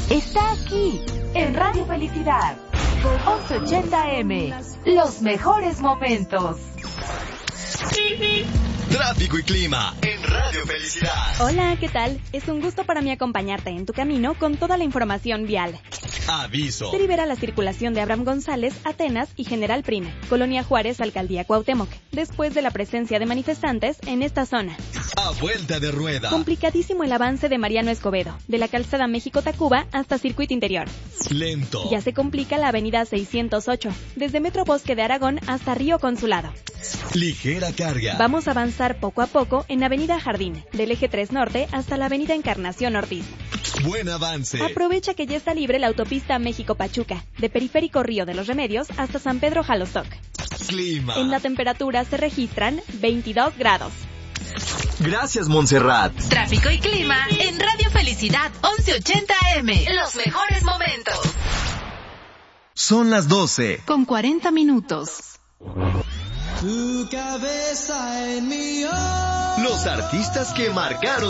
está aquí, en Radio Felicidad. 1180M, los mejores momentos. Tráfico y clima en Radio Felicidad. Hola, ¿qué tal? Es un gusto para mí acompañarte en tu camino con toda la información vial. Aviso. Se libera la circulación de Abraham González, Atenas y General Prime, Colonia Juárez, Alcaldía Cuauhtémoc, después de la presencia de manifestantes en esta zona. A vuelta de rueda. Complicadísimo el avance de Mariano Escobedo, de la calzada México-Tacuba hasta Circuito Interior. Lento. Ya se complica la avenida 608, desde Metro Bosque de Aragón hasta Río Consulado. Ligera carga. Vamos a avanzar poco a poco en Avenida Jardín, del Eje 3 Norte hasta la Avenida Encarnación Ortiz. Buen avance. Aprovecha que ya está libre la autopista México-Pachuca, de Periférico Río de los Remedios hasta San Pedro Jalostoc. Clima. En la temperatura se registran 22 grados. Gracias, Montserrat. Tráfico y clima en Radio Felicidad 1180M. Los mejores momentos. Son las 12. Con 40 minutos. Tu cabeza en mi Los artistas que marcaron